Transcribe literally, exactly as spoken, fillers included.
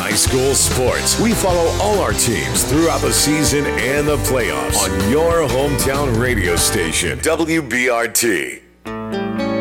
high school sports. We follow all our teams throughout the season and the playoffs on your hometown radio station, W B R T.